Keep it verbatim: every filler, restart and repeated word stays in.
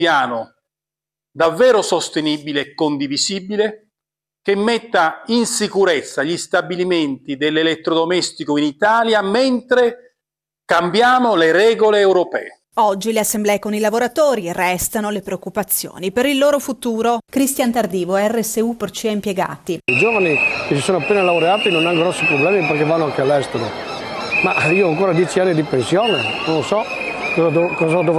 piano davvero sostenibile e condivisibile che metta in sicurezza gli stabilimenti dell'elettrodomestico in Italia mentre cambiamo le regole europee. Oggi le assemblee con i lavoratori, restano le preoccupazioni per il loro futuro. Cristian Tardivo, R S U Porcia Impiegati. I giovani che si sono appena laureati non hanno grossi problemi perché vanno anche all'estero. Ma io ho ancora dieci anni di pensione, non so cosa, dov- cosa dovrò